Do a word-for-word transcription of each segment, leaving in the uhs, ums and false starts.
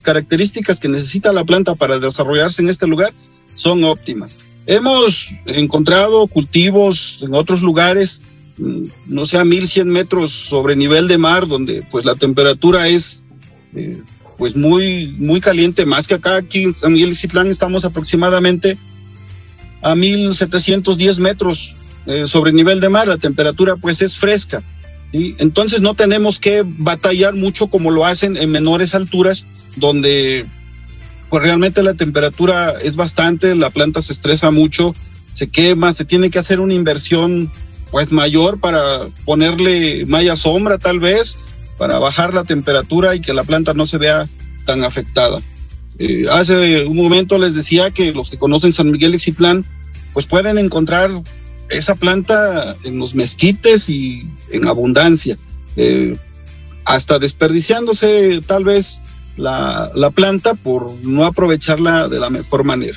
características que necesita la planta para desarrollarse en este lugar son óptimas. Hemos encontrado cultivos en otros lugares, no sé, a mil cien metros sobre nivel de mar, donde pues la temperatura es eh, pues muy, muy caliente, más que acá. Aquí en San Miguel Ixtitlán estamos aproximadamente a mil setecientos diez metros eh, sobre nivel de mar, la temperatura pues es fresca, ¿sí? Entonces no tenemos que batallar mucho como lo hacen en menores alturas, donde pues realmente la temperatura es bastante, la planta se estresa mucho, se quema, se tiene que hacer una inversión pues mayor para ponerle malla sombra tal vez, para bajar la temperatura y que la planta no se vea tan afectada. Eh, hace un momento les decía que los que conocen San Miguel Ixtitlán pues pueden encontrar esa planta en los mezquites y en abundancia, eh, hasta desperdiciándose tal vez La, la planta por no aprovecharla de la mejor manera.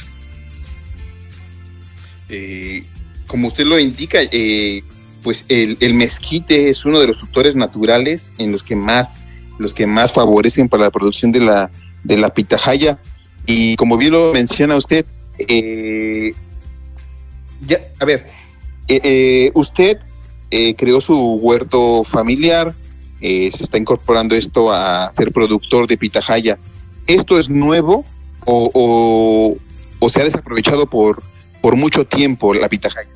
Eh, como usted lo indica, eh, pues el, el mezquite es uno de los fructores naturales en los que más, los que más favorecen para la producción de la, de la pitahaya. Y como bien lo menciona usted, eh, ya, a ver, eh, eh, usted eh, creó su huerto familiar. Eh, se está incorporando esto a ser productor de pitahaya. ¿Esto es nuevo o, o, o se ha desaprovechado por, por mucho tiempo la pitahaya?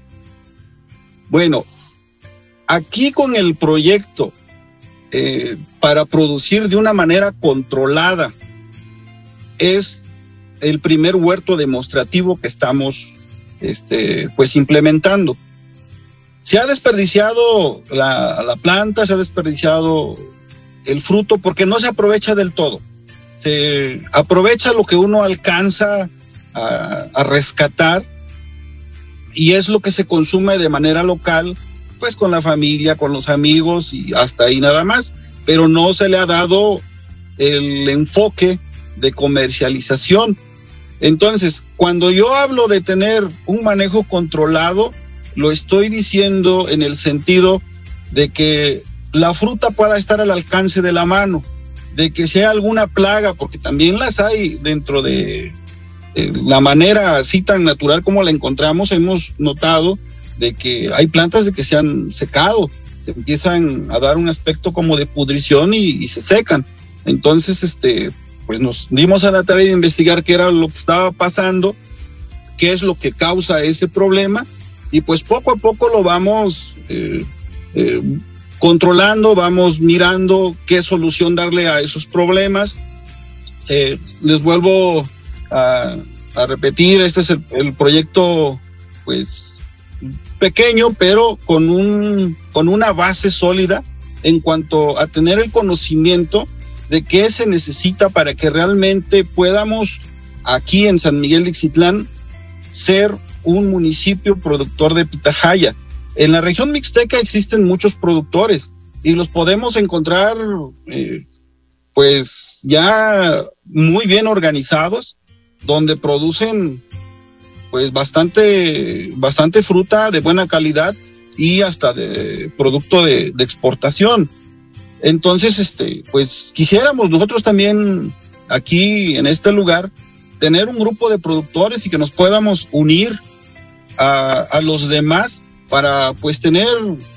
Bueno, aquí con el proyecto eh, para producir de una manera controlada, es el primer huerto demostrativo que estamos este, pues implementando. Se ha desperdiciado la, la planta, se ha desperdiciado el fruto porque no se aprovecha del todo. Se aprovecha lo que uno alcanza a, a rescatar, y es lo que se consume de manera local, pues con la familia, con los amigos y hasta ahí nada más, pero no se le ha dado el enfoque de comercialización. Entonces, cuando yo hablo de tener un manejo controlado, lo estoy diciendo en el sentido de que la fruta pueda estar al alcance de la mano, de que sea alguna plaga, porque también las hay dentro de, de la manera así tan natural como la encontramos. Hemos notado de que hay plantas de que se han secado, se empiezan a dar un aspecto como de pudrición y, y se secan. Entonces, este, pues nos dimos a la tarea de investigar qué era lo que estaba pasando, qué es lo que causa ese problema, y pues poco a poco lo vamos eh, eh, controlando, vamos mirando qué solución darle a esos problemas. Eh, les vuelvo a, a repetir, este es el, el proyecto pues pequeño, pero con, un, con una base sólida en cuanto a tener el conocimiento de qué se necesita para que realmente podamos aquí en San Miguel Ixtitlán ser un municipio productor de pitahaya. En la región mixteca existen muchos productores y los podemos encontrar eh, pues ya muy bien organizados, donde producen pues bastante, bastante fruta de buena calidad y hasta de producto de, de exportación. Entonces, este, pues quisiéramos nosotros también aquí en este lugar tener un grupo de productores y que nos podamos unir a, a los demás para pues tener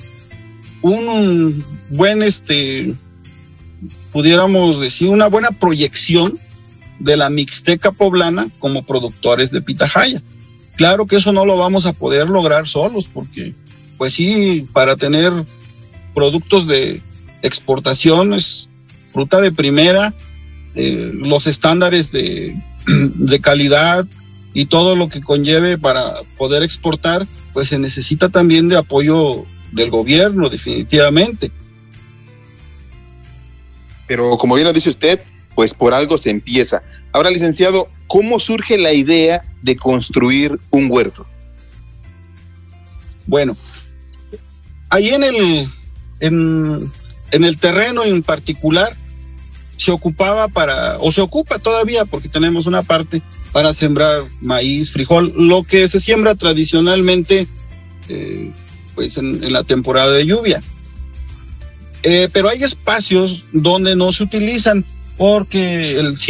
un buen, este, pudiéramos decir, una buena proyección de la mixteca poblana como productores de pitahaya. Claro que eso no lo vamos a poder lograr solos, porque pues sí, para tener productos de exportación es fruta de primera, eh, los estándares de, de calidad y todo lo que conlleve para poder exportar, pues se necesita también de apoyo del gobierno, definitivamente. Pero como bien lo dice usted, pues por algo se empieza. Ahora, licenciado, ¿cómo surge la idea de construir un huerto? Bueno, ahí en el, en, en el terreno en particular se ocupaba para, o se ocupa todavía, porque tenemos una parte para sembrar maíz, frijol, lo que se siembra tradicionalmente eh, pues en, en la temporada de lluvia. Eh, pero hay espacios donde no se utilizan porque el